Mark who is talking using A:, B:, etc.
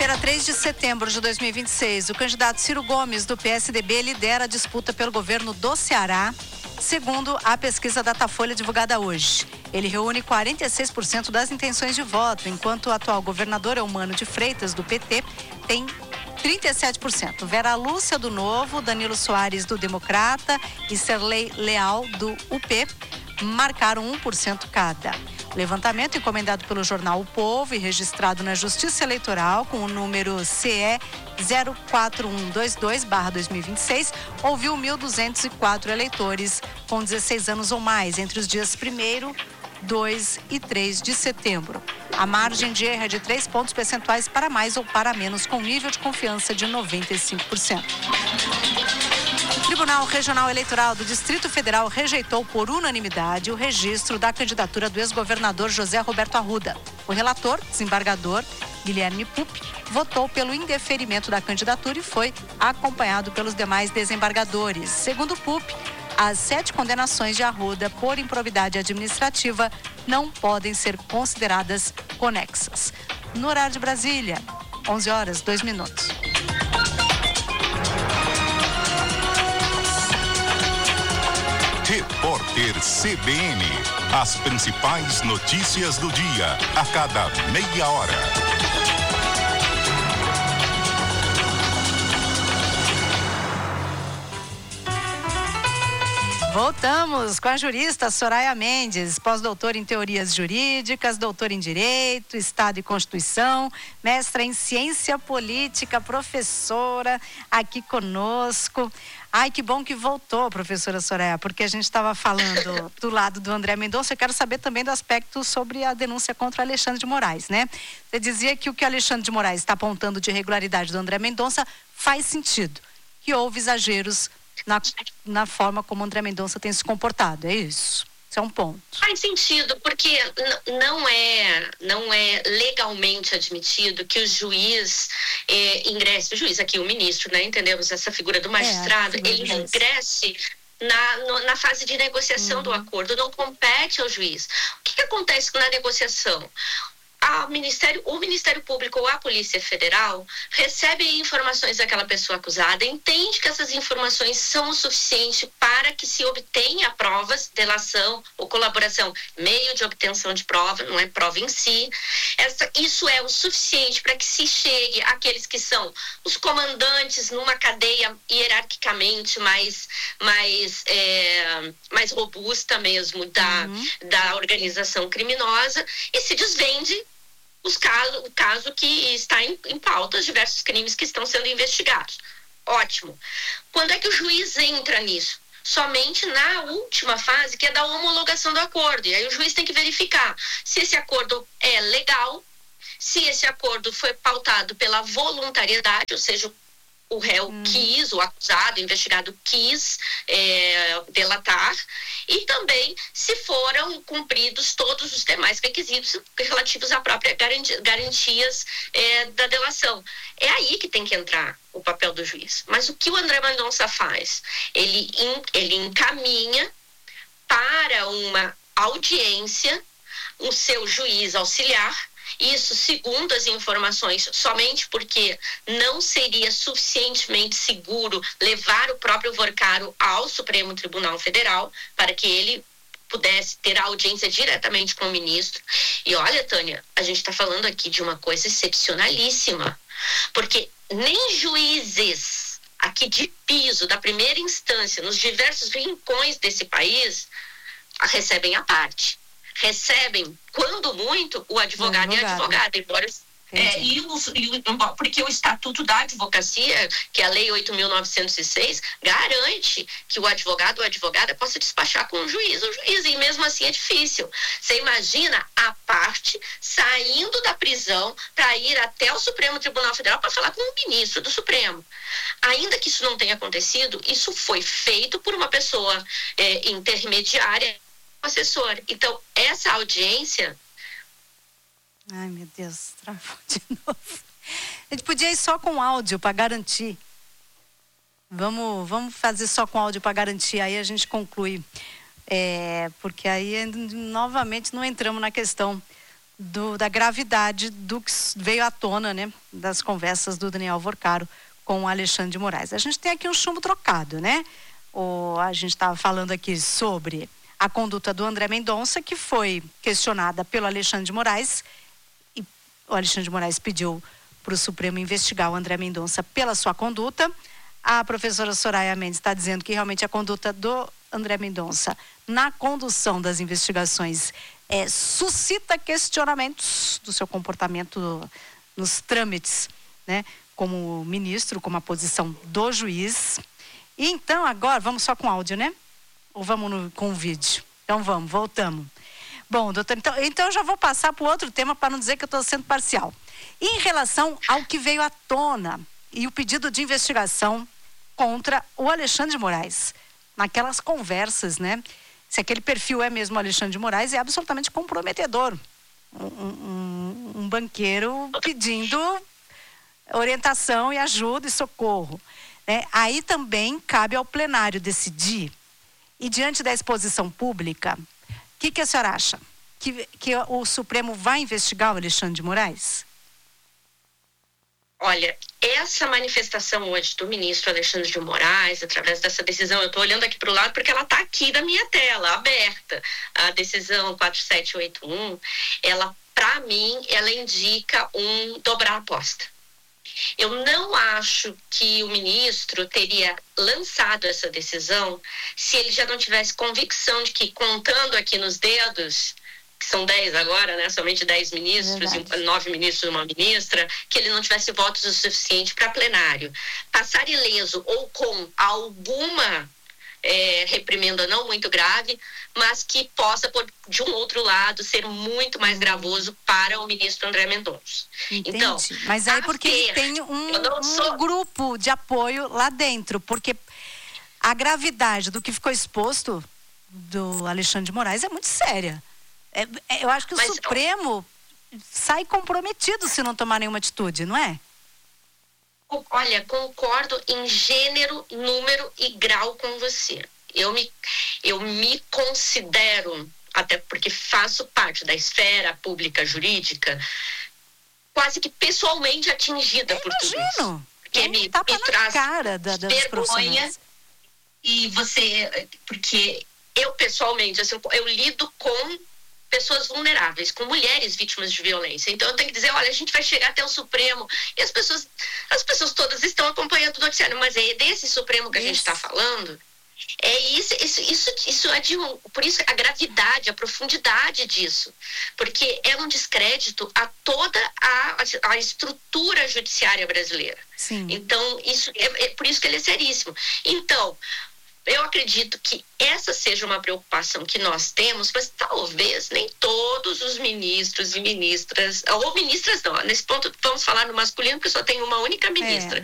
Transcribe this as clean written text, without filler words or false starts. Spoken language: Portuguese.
A: Quarta-feira, 3 de setembro de 2026, o candidato Ciro Gomes, do PSDB, lidera a disputa pelo governo do Ceará, segundo a pesquisa Datafolha divulgada hoje. Ele reúne 46% das intenções de voto, enquanto o atual governador Eumano de Freitas, do PT, tem 37%. Vera Lúcia, do Novo, Danilo Soares, do Democrata e Serlei Leal, do UP, marcaram 1% cada. O levantamento, encomendado pelo jornal O Povo e registrado na Justiça Eleitoral com o número CE 04122/2026, ouviu 1.204 eleitores com 16 anos ou mais entre os dias 1º, 2 e 3 de setembro. A margem de erro é de 3 pontos percentuais para mais ou para menos, com nível de confiança de 95%. O Tribunal Regional Eleitoral do Distrito Federal rejeitou por unanimidade o registro da candidatura do ex-governador José Roberto Arruda. O relator, desembargador Guilherme Pupi, votou pelo indeferimento da candidatura e foi acompanhado pelos demais desembargadores. Segundo Pupi, as 7 condenações de Arruda por improbidade administrativa não podem ser consideradas conexas. No horário de Brasília, 11h02.
B: Repórter CBN. As principais notícias do dia, a cada meia hora.
A: Voltamos com a jurista Soraya Mendes, pós-doutora em teorias jurídicas, doutora em Direito, Estado e Constituição, mestra em Ciência Política, professora aqui conosco. Ai, que bom que voltou, professora Soraya, porque a gente estava falando do lado do André Mendonça. Eu quero saber também do aspecto sobre a denúncia contra Alexandre de Moraes, né? Você dizia que o que o Alexandre de Moraes está apontando de irregularidade do André Mendonça faz sentido, que houve exageros na forma como o André Mendonça tem se comportado, é isso? Isso é um ponto.
C: Faz sentido, porque não é legalmente admitido que o juiz ingresse, o juiz aqui, o ministro, né? Entendemos essa figura do magistrado, ele ingresse na fase de negociação do acordo, não compete ao juiz. O que acontece na negociação? O Ministério Público ou a Polícia Federal recebe informações daquela pessoa acusada, entende que essas informações são o suficiente para que se obtenha provas, delação ou colaboração, meio de obtenção de prova, não é prova em si. Isso é o suficiente para que se chegue àqueles que são os comandantes numa cadeia hierarquicamente mais robusta mesmo da organização criminosa e se desvende o caso que está em pauta, os diversos crimes que estão sendo investigados. Ótimo. Quando é que o juiz entra nisso? Somente na última fase, que é da homologação do acordo. E aí o juiz tem que verificar se esse acordo é legal, se esse acordo foi pautado pela voluntariedade, ou seja, o réu quis, o acusado, o investigado quis delatar, e também se foram cumpridos todos os demais requisitos relativos à própria garantias da delação. É aí que tem que entrar o papel do juiz. Mas o que o André Mendonça faz? Ele encaminha para uma audiência o seu juiz auxiliar. Isso, segundo as informações, somente porque não seria suficientemente seguro levar o próprio Vorcaro ao Supremo Tribunal Federal para que ele pudesse ter a audiência diretamente com o ministro. E olha, Tânia, a gente está falando aqui de uma coisa excepcionalíssima, porque nem juízes aqui de piso, da primeira instância, nos diversos rincões desse país, recebem a parte. Recebem, quando muito, o advogado e a advogada, embora porque o Estatuto da Advocacia, que é a Lei 8.906, garante que o advogado ou a advogada possa despachar com o juiz, e mesmo assim é difícil. Você imagina a parte saindo da prisão para ir até o Supremo Tribunal Federal para falar com o ministro do Supremo. Ainda que isso não tenha acontecido, isso foi feito por uma pessoa intermediária, assessor. Então, essa audiência...
A: Ai, meu Deus, travou de novo. A gente podia ir só com áudio para garantir. Vamos fazer só com áudio para garantir, aí a gente conclui. Porque aí, novamente, não entramos na questão da gravidade do que veio à tona, né, das conversas do Daniel Vorcaro com o Alexandre de Moraes. A gente tem aqui um chumbo trocado, né? A gente estava falando aqui sobre a conduta do André Mendonça, que foi questionada pelo Alexandre de Moraes, e o Alexandre de Moraes pediu para o Supremo investigar o André Mendonça pela sua conduta. A professora Soraya Mendes está dizendo que realmente a conduta do André Mendonça na condução das investigações suscita questionamentos do seu comportamento nos trâmites, né, como ministro, como a posição do juiz. E então agora, vamos só com áudio, né? Ou vamos com o vídeo? Então voltamos. Bom, doutor, então eu já vou passar para o outro tema para não dizer que eu estou sendo parcial. Em relação ao que veio à tona e o pedido de investigação contra o Alexandre de Moraes, naquelas conversas, né? Se aquele perfil é mesmo o Alexandre de Moraes, é absolutamente comprometedor. Um banqueiro pedindo orientação e ajuda e socorro, né? Aí também cabe ao plenário decidir. E diante da exposição pública, o que a senhora acha? Que o Supremo vai investigar o Alexandre de Moraes?
C: Olha, essa manifestação hoje do ministro Alexandre de Moraes, através dessa decisão, eu estou olhando aqui para o lado porque ela está aqui na minha tela, aberta. A decisão 4781, ela, para mim, ela indica um dobrar a aposta. Eu não acho que o ministro teria lançado essa decisão se ele já não tivesse convicção de que, contando aqui nos dedos, que são 10 agora, né? Somente 10 ministros, e 9 ministros e uma ministra, que ele não tivesse votos o suficiente para plenário. Passar ileso ou com alguma reprimenda não muito grave, mas que possa, de um outro lado, ser muito mais gravoso para o ministro André Mendonça.
A: Entendi.
C: Então,
A: mas aí porque ele tem um grupo de apoio lá dentro, porque a gravidade do que ficou exposto do Alexandre de Moraes é muito séria. Eu acho que o Supremo sai comprometido se não tomar nenhuma atitude, não é?
C: Olha, concordo em gênero, número e grau com você. Eu me considero, até porque faço parte da esfera pública jurídica, quase que pessoalmente atingida por tudo isso. Porque me traz
A: cara vergonha.
C: E porque eu pessoalmente, assim, eu lido com pessoas vulneráveis, com mulheres vítimas de violência. Então eu tenho que dizer, olha, a gente vai chegar até o Supremo e as pessoas todas estão acompanhando o noticiário, mas é desse Supremo que a gente está falando. Isso é por isso a gravidade, a profundidade disso, porque é um descrédito a toda a estrutura judiciária brasileira.
A: Sim.
C: Então isso é por isso que ele é seríssimo. Então eu acredito que essa seja uma preocupação que nós temos, mas talvez nem todos os ministros e ministras, ou ministras não, nesse ponto vamos falar no masculino, porque só tem uma única ministra,